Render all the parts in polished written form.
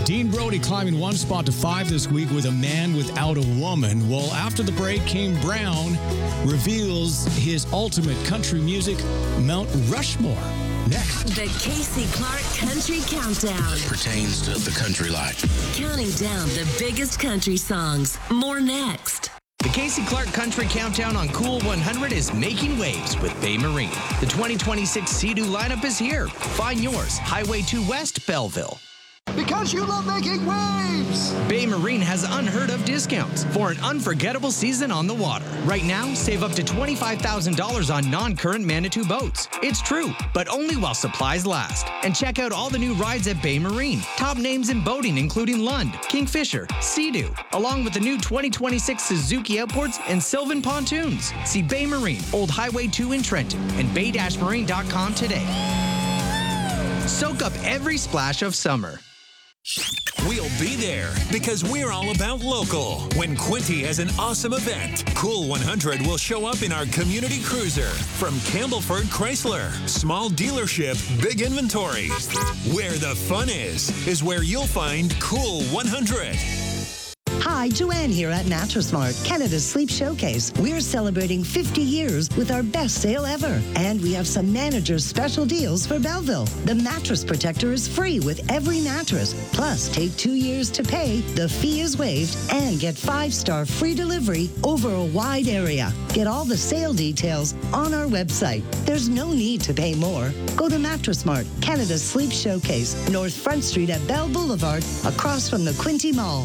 Dean Brody climbing one spot to 5 this week with A Man Without a Woman. Well, after the break, Kane Brown reveals his ultimate country music, Mount Rushmore. Next. The Casey Clark Country Countdown. Pertains to the country life. Counting down the biggest country songs. More next. The Casey Clark Country Countdown on Cool 100 is making waves with Bay Marine. The 2026 Sea-Doo lineup is here. Find yours. Highway 2 West, Belleville. Because you love making waves! Bay Marine has unheard-of discounts for an unforgettable season on the water. Right now, save up to $25,000 on non-current Manitou boats. It's true, but only while supplies last. And check out all the new rides at Bay Marine. Top names in boating including Lund, Kingfisher, Sea-Doo, along with the new 2026 Suzuki Outboards and Sylvan Pontoons. See Bay Marine, Old Highway 2 in Trenton, and bay-marine.com today. Soak up every splash of summer. We'll be there because we're all about local. When Quinty has an awesome event, Cool 100 will show up in our community cruiser. From Campbellford Chrysler, small dealership, big inventory. Where the fun is where you'll find Cool 100. Hi, Joanne here at Mattress Mart, Canada's Sleep Showcase. We're celebrating 50 years with our best sale ever. And we have some manager's special deals for Belleville. The Mattress Protector is free with every mattress. Plus, take 2 years to pay, the fee is waived, and get 5-star free delivery over a wide area. Get all the sale details on our website. There's no need to pay more. Go to Mattress Mart, Canada's Sleep Showcase, North Front Street at Bell Boulevard, across from the Quinty Mall.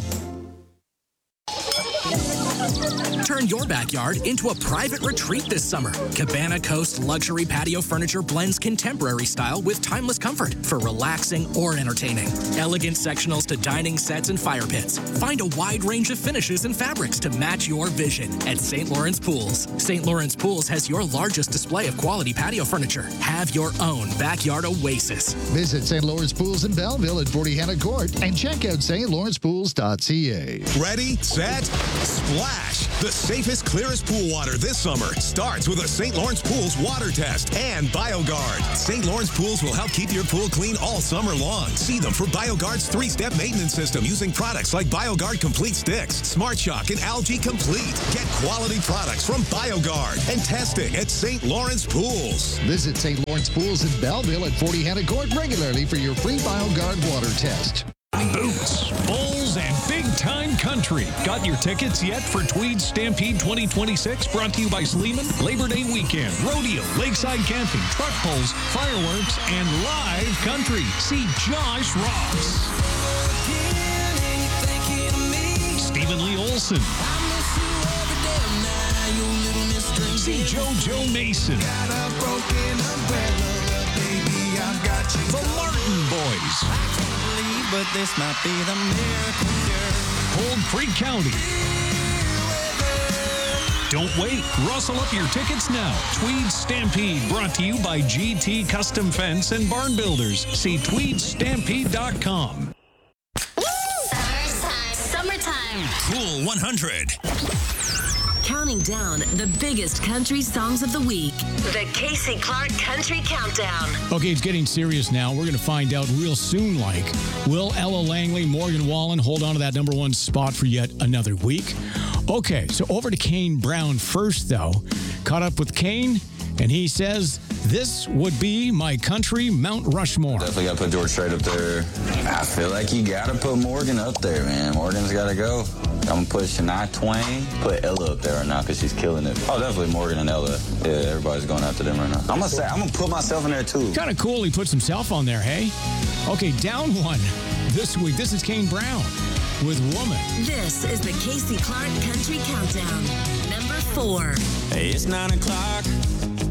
Turn your backyard into a private retreat this summer. Cabana Coast luxury patio furniture blends contemporary style with timeless comfort for relaxing or entertaining. Elegant sectionals to dining sets and fire pits. Find a wide range of finishes and fabrics to match your vision at St. Lawrence Pools. St. Lawrence Pools has your largest display of quality patio furniture. Have your own backyard oasis. Visit St. Lawrence Pools in Belleville at 40 Hannah Court and check out stlawrencepools.ca. Ready, set, splash! The safest, clearest pool water this summer starts with a St. Lawrence Pools water test and BioGuard. St. Lawrence Pools will help keep your pool clean all summer long. See them for BioGuard's 3-step maintenance system using products like BioGuard Complete Sticks, Smart Shock, and Algae Complete. Get quality products from BioGuard and testing at St. Lawrence Pools. Visit St. Lawrence Pools in Belleville at 40 Hannah Court regularly for your free BioGuard water test. Boots, bowls, and big-time country. Got your tickets yet for Tweed Stampede 2026? Brought to you by Sleeman. Labor Day weekend, rodeo, lakeside camping, truck pulls, fireworks, and live country. See Josh Ross, Stephen Lee Olson. See JoJo Mason. The Martin Boys. But this might be the miracle cure. Cold Creek County. Don't wait. Rustle up your tickets now. Tweed Stampede, brought to you by GT Custom Fence and Barn Builders. See tweedstampede.com. Summertime. Cool 100. Counting down the biggest country songs of the week. The Casey Clark Country Countdown. Okay, it's getting serious now. We're going to find out real soon, will Ella Langley, Morgan Wallen hold on to that number 1 spot for yet another week? Okay, so over to Kane Brown first, though. Caught up with Kane, and he says, this would be my country Mount Rushmore. Definitely got to put George Strait up there. I feel like you got to put Morgan up there, man. Morgan's got to go. I'm going to put Shania Twain, put Ella up there right now because she's killing it. Oh, definitely Morgan and Ella. Yeah, everybody's going after them right now. I'm going to put myself in there, too. Kind of cool he puts himself on there, hey? Okay, down 1 this week. This is Kane Brown with Woman. This is the Casey Clark Country Countdown. Number 4. Hey, it's 9 o'clock.